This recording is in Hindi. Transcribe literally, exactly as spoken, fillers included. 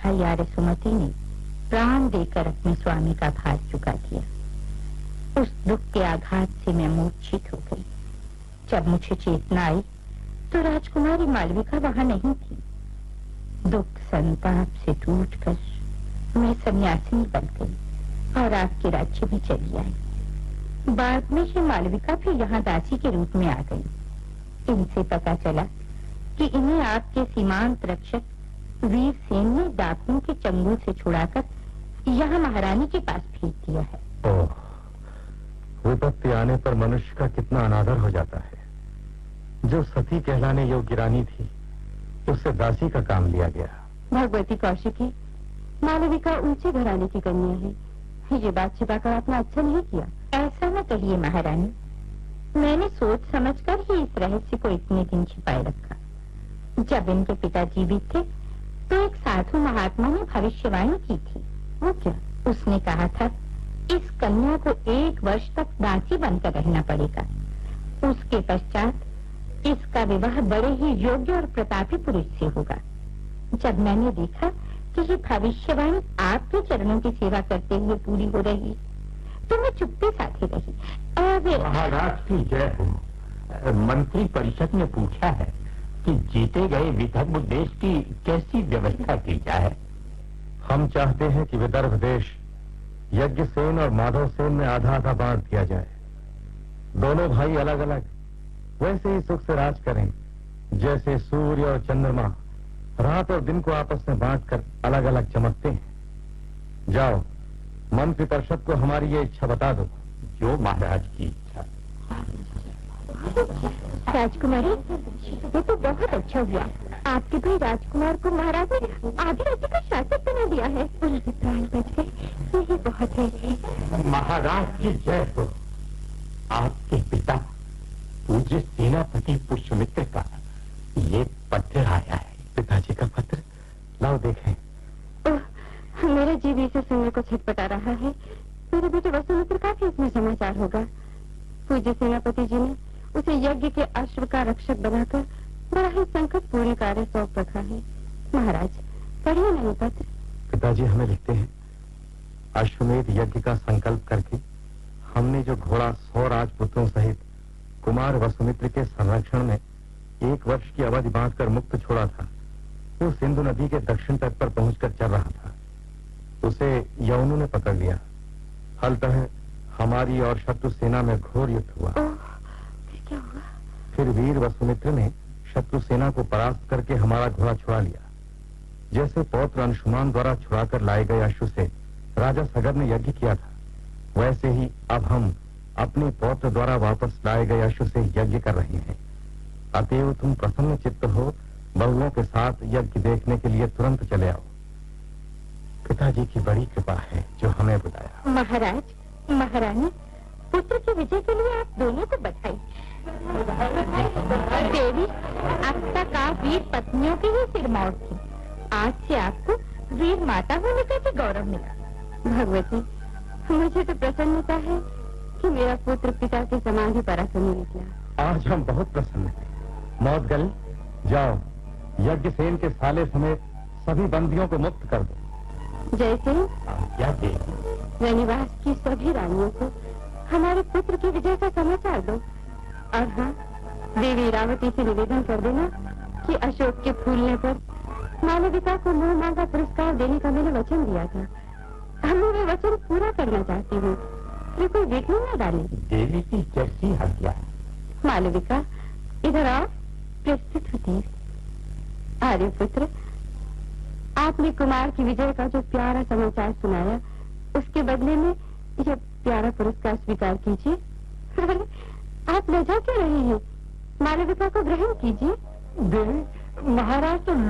हयारे सुमति ने प्राण देकर अपने स्वामी का भार चुका दिया। उस दुख के आघात से मैं मूर्छित हो गई। जब मुझे चेतना आई तो राजकुमारी मालविका वहां नहीं थी। दुख संताप से टूटकर मैं सन्यासिनी बन गई और आपके राज्य में चली आई। बाद में ही मालविका भी यहाँ दासी के रूप में आ गई। इनसे पता चला कि इन्हें आपके सीमांत रक्षक वीर सेन ने डाकुओं के चंगुल से छुड़ाकर यहाँ महारानी के पास भेज दिया है। ओह, विपत्ति आने पर मनुष्य का कितना अनादर हो जाता है। जो सती कहलाने योग्य रानी थी उससे दासी का काम लिया गया। भगवती कौशिकी, मालविका ऊंचे घराने की कन्या है। ये बात छिपाकर आपने अच्छा नहीं किया। ऐसा न कहिए महारानी, मैंने सोच समझकर ही इस रहस्य को इतने दिन छिपाए रखा। जब इनके पिता जीवित थे तो एक साधु महात्मा ने भविष्यवाणी की थी। वो क्या? उसने कहा था इस कन्या को एक वर्ष तक दासी बनकर रहना पड़ेगा। उसके पश्चात इसका विवाह बड़े ही योग्य और प्रतापी पुरुष से होगा। जब मैंने देखा कि ये भविष्यवाणी आपके चरणों की सेवा करते हुए पूरी हो रही तो मैं चुप्पे साथे रही। और महाराज की जय हो। मंत्री परिषद ने पूछा है कि जीते गए विदर्भ देश की कैसी व्यवस्था की जाए। हम चाहते हैं कि विदर्भ देश यज्ञ सेन और माधव सेन में आधा आधा बांट दिया जाए। दोनों भाई अलग अलग वैसे ही सुख से राज करें जैसे सूर्य और चंद्रमा रात और दिन को आपस में बांटकर अलग अलग चमकते हैं। जाओ, मंत्री परिषद को हमारी ये इच्छा बता दो। जो महाराज की इच्छा। राजकुमारी, ये तो बहुत अच्छा हुआ। आपके भाई राजकुमार को महाराज ने आधी राज्य का शासक बना दिया है। उनके प्राण बच गए, यही बहुत है। महाराज की जय हो। आपके पिता पूज्य सेनापति पुष्यमित्र का ये पत्र आया है। पिताजी का पत्र? लाओ देखें। ओह, मेरा जीव इसे सुनने को छटपटा रहा है। मेरे बेटे वसुमित्र का भी इसमें समाचार होगा। पूज्य सेनापति जी ने उसे यज्ञ के अश्व का रक्षक बनाकर बड़ा ही संकट पूर्ण कार्य सौंप रखा है। महाराज, पढ़िए नहीं पत्र। पिताजी हमें लिखते हैं, अश्वमेध यज्ञ का संकल्प करके हमने जो घोड़ा सौ राजपुत्रों सहित कुमार वसुमित्र के संरक्षण में एक वर्ष की अवधि बांधकर मुक्त छोड़ा था, वो सिंधु नदी के दक्षिण तट पर पहुंचकर चल रहा था। उसे यवनों ने पकड़ लिया। फलतः हमारी और शत्रु सेना में घोर युद्ध हुआ। क्या हुआ? फिर वीर वसुमित्र ने शत्रु सेना को परास्त करके हमारा घोड़ा छुड़ा लिया। जैसे पौत्र अंशुमान द्वारा छुड़ाकर लाए गए अश्व से राजा सगर ने यज्ञ किया था, वैसे ही अब हम अपने पौत्र द्वारा वापस लाए गए अश्व से यज्ञ कर रहे हैं। अतएव तुम प्रसन्न चित्त हो, बहुओं के साथ यज्ञ देखने के लिए तुरंत चले आओ। पिताजी की बड़ी कृपा है जो हमें बुलाया। महाराज, महारानी, पुत्र की विजय के लिए आप दोनों को बधाई। देवी, अब तक आप वीर पत्नियों की ही सिरमौर थी। आज से आपको वीर माता होने का भी गौरव मिला। भगवती, मुझे तो प्रसन्नता है कि मेरा पुत्र पिता के समान ही पराक्रमी निकला। आज हम बहुत प्रसन्न हैं। मौत गल, जाओ, यज्ञ सेन के साले समेत सभी बंदियों को मुक्त कर दो। जैसे क्या दे? रनिवास की सभी रानियों को हमारे पुत्र की विजय का समाचार दो। और हाँ, देवी रावती से निवेदन कर देना कि अशोक के फूलने पर मालविका को मुंह मांगा पुरस्कार देने का मैंने वचन दिया था। हम मैं वचन पूरा करना चाहती हूँ। ये कोई विघ्न न डाले। देवी की कैसी हत्या? मालविका, इधर आओ। प्रस्तुत होती। आर्य पुत्र, आपने कुमार की विजय का जो प्यारा समाचार सुनाया, उसके बदले में यह प्यारा पुरस्कार स्वीकार कीजिए। आप लजा क्यों रहे हैं? मालविका को ग्रहण कीजिए। देवी, महाराज तो